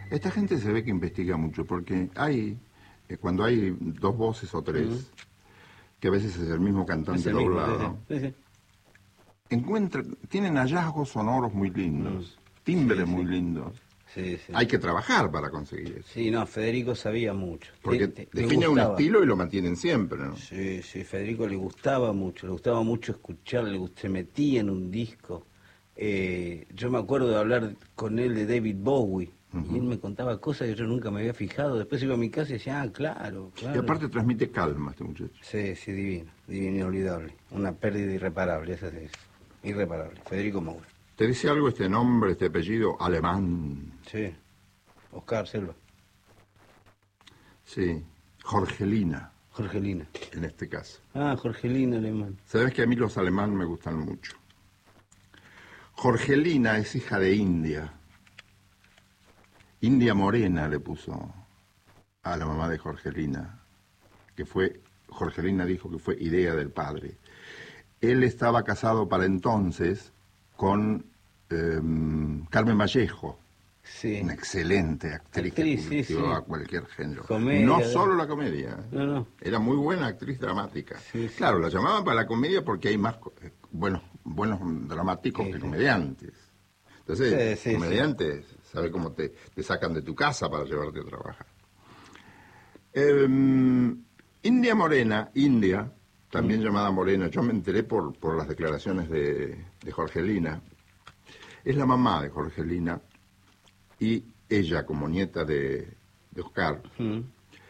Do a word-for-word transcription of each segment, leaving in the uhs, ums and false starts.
Esta gente se ve que investiga mucho, porque hay, eh, cuando hay dos voces o tres, uh-huh. que a veces es el mismo cantante doblado, sí, sí. Sí, sí. encuentran, tienen hallazgos sonoros muy lindos, uh-huh. timbres sí, sí. muy lindos. Sí, sí. Hay que trabajar para conseguir eso. Sí, no, Federico sabía mucho. Porque te, te, define un estilo y lo mantienen siempre, ¿no? Sí, sí, Federico le gustaba mucho, le gustaba mucho escuchar, le gustaba, se metía en un disco. Eh, yo me acuerdo de hablar con él de David Bowie, uh-huh. y él me contaba cosas que yo nunca me había fijado. Después iba a mi casa y decía, ah, claro, claro. Y aparte transmite calma este muchacho. Sí, sí, divino, divino, inolvidable. Una pérdida irreparable, esa es irreparable. Federico Moura. ¿Te dice algo este nombre, este apellido alemán? Sí, Oscar Selva. Sí, Jorgelina. Jorgelina. En este caso. Ah, Jorgelina alemán. Sabes que a mí los alemanes me gustan mucho. Jorgelina es hija de India. India Morena le puso a la mamá de Jorgelina, que fue, Jorgelina dijo que fue idea del padre. Él estaba casado para entonces con eh, Carmen Vallejo, sí. una excelente actriz, actriz que sí, sí. a cualquier género. Comedia, no solo la comedia, no, no. era muy buena actriz dramática. Sí, claro, sí. la llamaban para la comedia porque hay más buenos, buenos dramáticos sí, que sí. comediantes. Entonces, sí, sí, comediantes, sí. sabe cómo te, te sacan de tu casa para llevarte a trabajar. Eh, India Morena, India, también mm. llamada Morena, yo me enteré por, por las declaraciones de, de Jorgelina, es la mamá de Jorgelina, y ella, como nieta de, de Oscar, mm.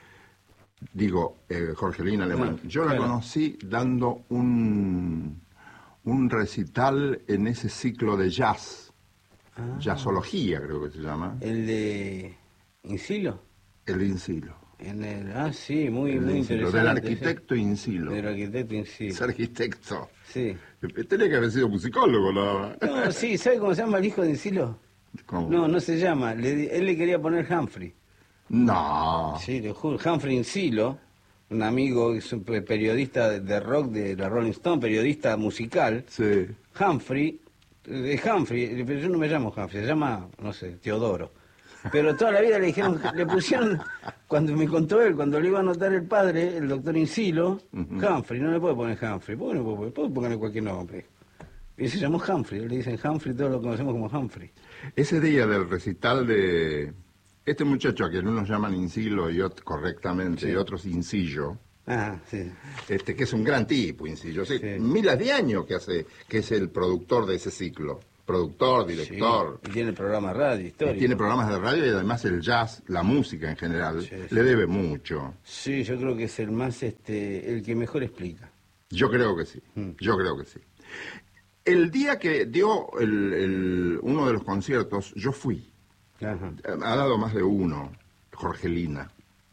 digo, eh, Jorgelina Alemán, yo la conocí dando un, un recital en ese ciclo de jazz, ah. jazzología creo que se llama. ¿El de Insilo? El de Insilo. En el, ah, sí, muy, el muy Insilo, interesante. Del arquitecto sí. Insilo. Del arquitecto Insilo. Es arquitecto. Sí. Tenía que haber sido musicólogo, ¿no? No, sí, ¿sabe cómo se llama el hijo de Insilo? ¿Cómo? No, no se llama. Le, él le quería poner Humphrey. No. Sí, te juro. Humphrey Insilo, un amigo, es un periodista de rock de la Rolling Stone, periodista musical. Sí. Humphrey, de Humphrey, pero yo no me llamo Humphrey, se llama, no sé, Teodoro. Pero toda la vida le dijeron, le pusieron, cuando me contó él, cuando le iba a anotar el padre, el doctor Insilo, uh-huh. Humphrey, no le puede poner Humphrey, ¿por qué no puede, puede ponerle cualquier nombre? Y se llamó Humphrey, le dicen Humphrey, todos lo conocemos como Humphrey. Ese día del recital de este muchacho a quien unos llaman Insilo y otros correctamente, sí. y otros Insillo, ah, sí. este, que es un gran tipo, Insillo, hace sí. miles de años que hace, que es el productor de ese ciclo. Productor, director. Sí, y tiene programas de radio, histórico. Tiene programas de radio y además el jazz, la música en general, sí, sí. le debe mucho. Sí, yo creo que es el más, este, el que mejor explica. Yo creo que sí, mm. yo creo que sí. El día que dio el, el, uno de los conciertos, yo fui. Ajá. Ha dado más de uno, Jorgelina,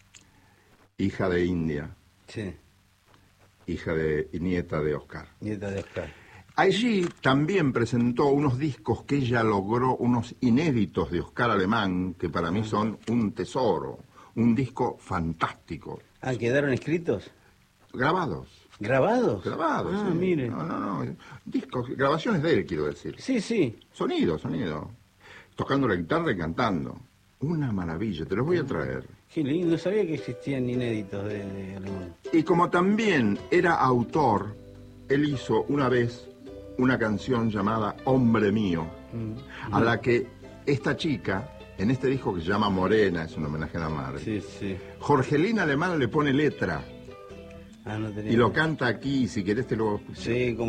hija de India. Sí. Hija de, y nieta de Oscar. Nieta de Oscar. Allí también presentó unos discos que ella logró, unos inéditos de Oscar Alemán, que para mí son un tesoro, un disco fantástico. Ah, ¿quedaron escritos? Grabados. ¿Grabados? Grabados, ah, sí. mire. No, no, no, discos, grabaciones de él, quiero decir. Sí, sí. Sonido, sonido. Tocando la guitarra y cantando. Una maravilla, te los voy a traer. Qué lindo, no sabía que existían inéditos de, de Alemán. Y como también era autor, él hizo una vez una canción llamada Hombre Mío, mm. a la que esta chica, en este disco que se llama Morena, es un homenaje a la madre, sí, sí. Jorgelina Alemán le pone letra, ah, no tenía y lo canta aquí, si querés te lo... Sí, como